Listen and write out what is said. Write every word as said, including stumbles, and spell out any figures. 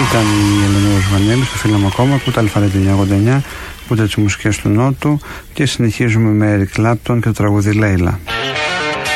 Ήταν η Ελενόρα Βανέλη, το φίλο μου ακόμα, ακούτε Αλφα εννιά ογδόντα εννιά, ακούτε τις μουσικές του Νότου και συνεχίζουμε με Eric Clapton και το τραγούδι Λέιλα.